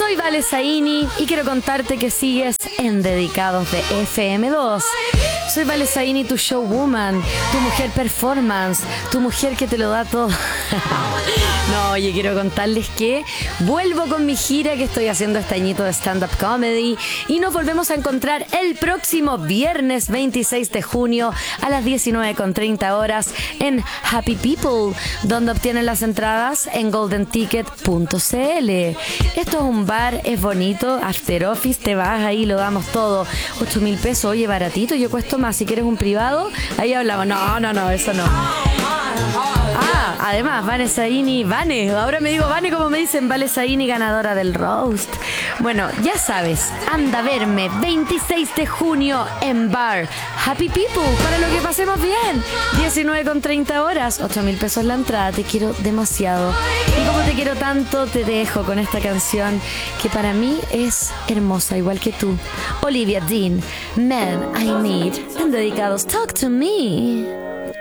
Soy Vale Zaini y quiero contarte que sigues en Dedicados de FM2. Soy Vale Zaini, tu showwoman, tu mujer performance, tu mujer que te lo da todo. No, oye, quiero contarles que vuelvo con mi gira que estoy haciendo este añito de stand-up comedy y nos volvemos a encontrar el próximo viernes 26 de junio a las 19:30 horas en Happy People, donde obtienen las entradas en goldenticket.cl. Esto es un bar, es bonito, after office, te vas ahí, lo damos todo. 8.000 pesos, oye, baratito, yo cuesto más. Si quieres un privado, ahí hablamos. No, eso no. Además, Vane Zaini, ahora me digo Vane como me dicen, Vale Zaini, ganadora del roast. Bueno, ya sabes, anda a verme 26 de junio en Bar Happy People, para lo que pasemos bien. 19:30 horas, 8.000 pesos la entrada, te quiero demasiado. Y como te quiero tanto, te dejo con esta canción que para mí es hermosa, igual que tú. Olivia Dean, Man I Need, en Dedicados, Talk to Me.